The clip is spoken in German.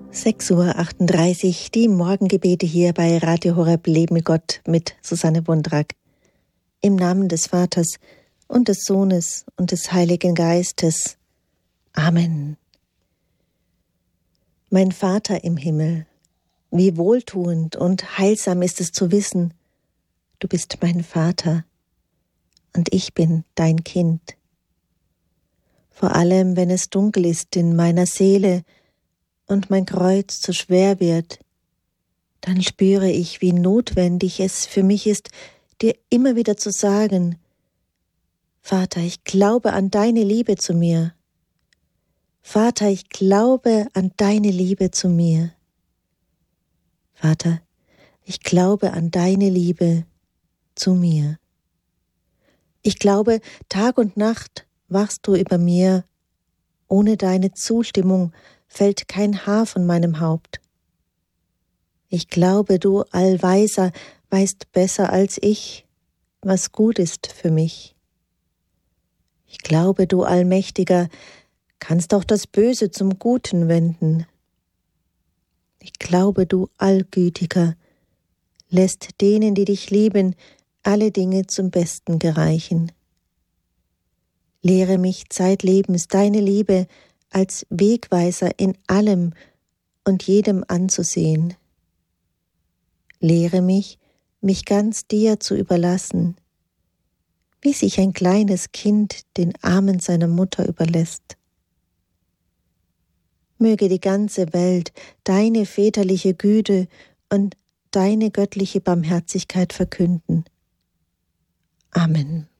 6:38 Uhr, die Morgengebete hier bei Radio Horeb Leben mit Gott mit Susanne Wundrak. Im Namen des Vaters und des Sohnes und des Heiligen Geistes. Amen. Mein Vater im Himmel, wie wohltuend und heilsam ist es zu wissen, du bist mein Vater und ich bin dein Kind. Vor allem, wenn es dunkel ist in meiner Seele und mein Kreuz zu schwer wird, dann spüre ich, wie notwendig es für mich ist, dir immer wieder zu sagen: Vater, ich glaube an deine Liebe zu mir. Vater, ich glaube an deine Liebe zu mir. Vater, ich glaube an deine Liebe zu mir. Ich glaube, Tag und Nacht wachst du über mir. Ohne deine Zustimmung fällt kein Haar von meinem Haupt. Ich glaube, du Allweiser weißt besser als ich, was gut ist für mich. Ich glaube, du Allmächtiger kannst auch das Böse zum Guten wenden. Ich glaube, du Allgütiger lässt denen, die dich lieben, alle Dinge zum Besten gereichen. Lehre mich zeitlebens deine Liebe als Wegweiser in allem und jedem anzusehen. Lehre mich, mich ganz dir zu überlassen, wie sich ein kleines Kind den Armen seiner Mutter überlässt. Möge die ganze Welt deine väterliche Güte und deine göttliche Barmherzigkeit verkünden. Amen.